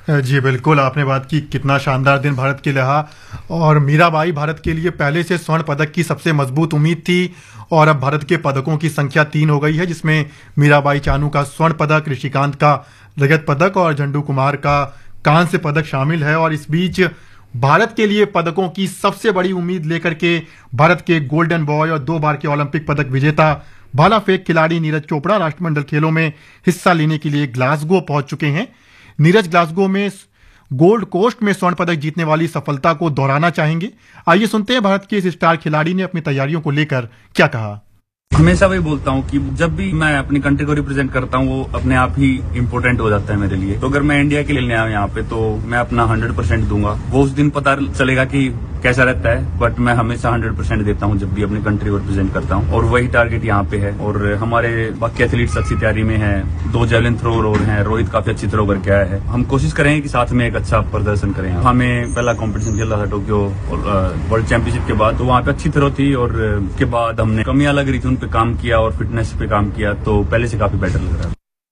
जी बिल्कुल, आपने बात की कितना शानदार दिन भारत के लिए रहा। और मीराबाई भारत के लिए पहले से स्वर्ण पदक की सबसे मजबूत उम्मीद थी और अब भारत के पदकों की संख्या 3 हो गई है, जिसमें मीराबाई चानू का स्वर्ण पदक, ऋषिकांत का रजत पदक और झंडू कुमार का कांस्य पदक शामिल है। और इस बीच भारत के लिए पदकों की सबसे बड़ी उम्मीद लेकर के भारत के गोल्डन बॉय और 2 बार के ओलंपिक पदक विजेता भाला फेंक खिलाड़ी नीरज चोपड़ा राष्ट्रमंडल खेलों में हिस्सा लेने के लिए ग्लासगो पहुंच चुके हैं। नीरज ग्लासगो में गोल्ड कोस्ट में स्वर्ण पदक जीतने वाली सफलता को दोहराना चाहेंगे। आइए सुनते हैं भारत के इस स्टार खिलाड़ी ने अपनी तैयारियों को लेकर क्या कहा। हमेशा वही बोलता हूँ कि जब भी मैं अपनी कंट्री को रिप्रेजेंट करता हूँ वो अपने आप ही इम्पोर्टेंट हो जाता है मेरे लिए। तो अगर मैं इंडिया के लिए आया यहाँ पे तो मैं अपना 100% दूंगा। वो उस दिन पता चलेगा कि कैसा रहता है, बट मैं हमेशा 100% देता हूँ जब भी अपनी कंट्री को रिप्रेजेंट करता हूँ। और वही टारगेट यहाँ पे है। और हमारे बाकी एथलीट्स अच्छी तैयारी में है, 2 जेवलिन थ्रोअर और हैं, रोहित काफी अच्छी थ्रो करके आया है। हम कोशिश करेंगे कि साथ में एक अच्छा प्रदर्शन करें। हमें पहला कॉम्पिटिशन खेल रहा था टोक्यो वर्ल्ड चैंपियनशिप के बाद, तो वहाँ पे अच्छी थ्रो थी और उसके बाद हमने कमियां लग रही थी उन पे काम किया और फिटनेस पे काम किया, तो पहले से काफी बेटर लग रहा है।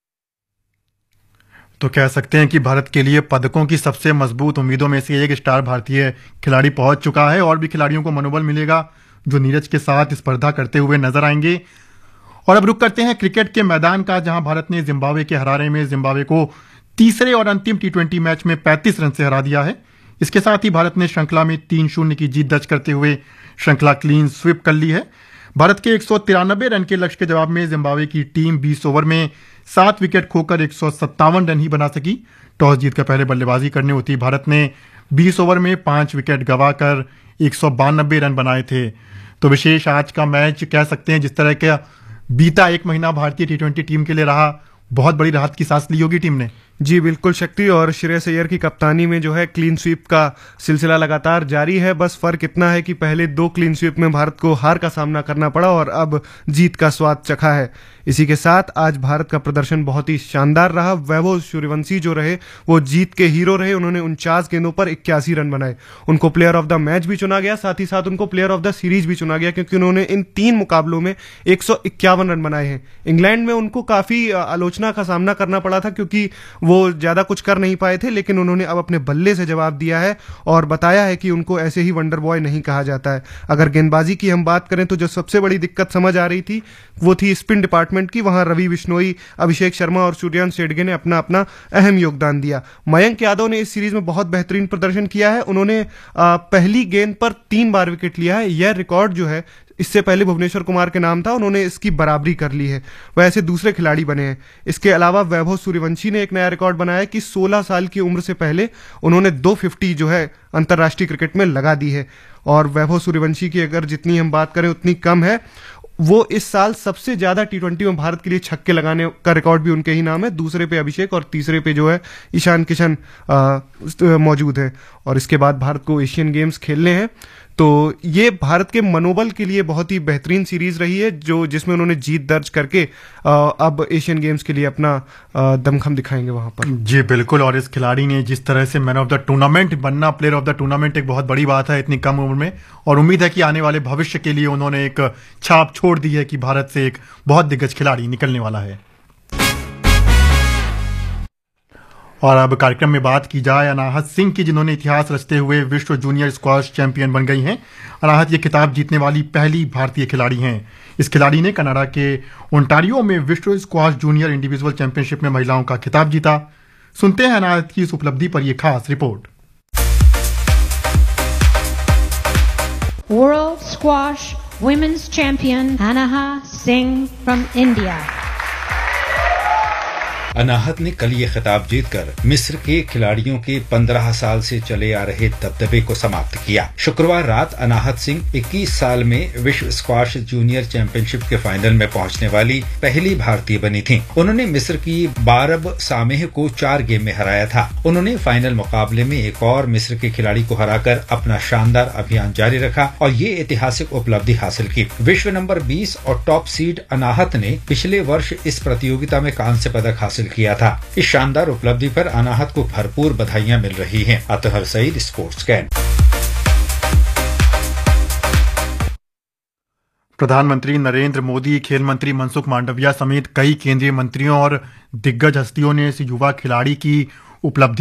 तो कह सकते हैं कि भारत के लिए पदकों की सबसे मजबूत उम्मीदों में से एक स्टार भारतीय खिलाड़ी पहुंच चुका है और भी खिलाड़ियों को मनोबल मिलेगा जो नीरज के साथ स्पर्धा करते हुए नजर आएंगे। और अब रुक करते हैं क्रिकेट के मैदान का, जहां भारत ने जिम्बाब्वे के हरारे में जिम्बाब्वे को तीसरे और अंतिम T20 मैच में 35 रन से हरा दिया है। इसके साथ ही भारत ने श्रृंखला में 3-0 की जीत दर्ज करते हुए श्रृंखला क्लीन स्वीप कर ली है। भारत के 193 रन के लक्ष्य के जवाब में जिम्बाब्वे की टीम 20 ओवर में 7 विकेट खोकर 157 रन ही बना सकी। टॉस जीतकर पहले बल्लेबाजी करनी होती भारत ने 20 ओवर में 5 विकेट गंवाकर 192 रन बनाए थे। तो विशेष आज का मैच कह सकते हैं जिस तरह का बीता एक महीना भारतीय T20 टीम के लिए रहा, बहुत बड़ी राहत की सांस ली होगी टीम ने। जी बिल्कुल शक्ति, और श्रेयस अय्यर की कप्तानी में जो है क्लीन स्वीप का सिलसिला लगातार जारी है। बस फर्क इतना है कि पहले 2 क्लीन स्वीप में भारत को हार का सामना करना पड़ा और अब जीत का स्वाद चखा है। इसी के साथ आज भारत का प्रदर्शन बहुत ही शानदार रहा। वैभव सूर्यवंशी जो रहे वो जीत के हीरो रहे। उन्होंने 49 गेंदों पर 81 रन बनाए। उनको प्लेयर ऑफ द मैच भी चुना गया, साथ ही साथ उनको प्लेयर ऑफ द सीरीज भी चुना गया, क्योंकि उन्होंने इन 3 मुकाबलों में 151 रन बनाए हैं। इंग्लैंड में उनको काफी आलोचना का सामना करना पड़ा था क्योंकि वो ज्यादा कुछ कर नहीं पाए थे, लेकिन उन्होंने अब अपने बल्ले से जवाब दिया है और बताया है कि उनको ऐसे ही वंडर बॉय नहीं कहा जाता है। अगर गेंदबाजी की हम बात करें तो जो सबसे बड़ी दिक्कत समझ आ रही थी वो थी स्पिन डिपार्टमेंट की। वहां रवि बिश्नोई, अभिषेक शर्मा और सूर्यवंशी शेडगे ने अपना अपना अहम योगदान दिया। मयंक यादव ने इस सीरीज में बहुत बेहतरीन प्रदर्शन किया है। उन्होंने पहली गेंद पर 3 बार विकेट लिया है। यह रिकॉर्ड जो है इससे पहले भुवनेश्वर कुमार के नाम था, उन्होंने इसकी बराबरी कर ली है। वह ऐसे दूसरे खिलाड़ी बने हैं। इसके अलावा वैभव सूर्यवंशी ने एक नया रिकॉर्ड बनाया कि 16 साल की उम्र से पहले उन्होंने 250 जो है अंतर्राष्ट्रीय क्रिकेट में लगा दी है। और वैभव सूर्यवंशी की अगर जितनी हम बात करें उतनी कम है। वो इस साल सबसे ज्यादा T20 में भारत के लिए छक्के लगाने का रिकॉर्ड भी उनके ही नाम है। दूसरे पे अभिषेक और तीसरे पे जो है ईशान किशन मौजूद है। और इसके बाद भारत को एशियन गेम्स खेलने हैं, तो ये भारत के मनोबल के लिए बहुत ही बेहतरीन सीरीज रही है जो जिसमें उन्होंने जीत दर्ज करके अब एशियन गेम्स के लिए अपना दमखम दिखाएंगे वहां पर। जी बिल्कुल, और इस खिलाड़ी ने जिस तरह से मैन ऑफ द टूर्नामेंट बनना, प्लेयर ऑफ द टूर्नामेंट, एक बहुत बड़ी बात है इतनी कम उम्र में। और उम्मीद है कि आने वाले भविष्य के लिए उन्होंने एक छाप छोड़ दी है कि भारत से एक बहुत दिग्गज खिलाड़ी निकलने वाला है। और अब कार्यक्रम में बात की जाए अनाहत सिंह की, जिन्होंने इतिहास रचते हुए विश्व जूनियर स्क्वाश चैंपियन बन गई हैं। अनाहत ये खिताब जीतने वाली पहली भारतीय खिलाड़ी हैं। इस खिलाड़ी ने कनाडा के ओंटारियो में विश्व स्क्वाश जूनियर इंडिविजुअल चैंपियनशिप में महिलाओं का खिताब जीता। सुनते हैं अनाहत की इस उपलब्धि पर यह खास report. World Squash Women's Champion Anahat Singh from India. अनाहत ने कल ये खिताब जीतकर मिस्र के खिलाड़ियों के 15 साल से चले आ रहे दबदबे को समाप्त किया। शुक्रवार रात अनाहत सिंह 21 साल में विश्व स्क्वाश जूनियर चैंपियनशिप के फाइनल में पहुंचने वाली पहली भारतीय बनी थी। उन्होंने मिस्र की बारब सामेह को 4 गेम में हराया था। उन्होंने फाइनल मुकाबले में एक और मिस्र के खिलाड़ी को हराकर अपना शानदार अभियान जारी रखा और ये ऐतिहासिक उपलब्धि हासिल की। विश्व नंबर 20 और टॉप सीड अनाहत ने पिछले वर्ष इस प्रतियोगिता में कांस्य पदक हासिल किया था। इस शानदार उपलब्धि पर अनाहत को भरपूर बधाइयां मिल रही हैं। Athar Saeed, sports can. प्रधानमंत्री नरेंद्र मोदी, खेल मंत्री मनसुख मांडविया समेत कई केंद्रीय मंत्रियों और दिग्गज हस्तियों ने इस युवा खिलाड़ी की उपलब्धि